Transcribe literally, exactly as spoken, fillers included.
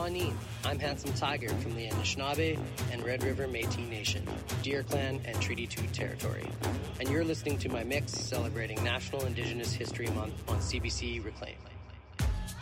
Shawnee. I'm Handsome Tiger from the Anishinaabe and Red River Métis Nation, Deer Clan and Treaty two territory. And you're listening to my mix celebrating National Indigenous History Month on C B C Reclaim.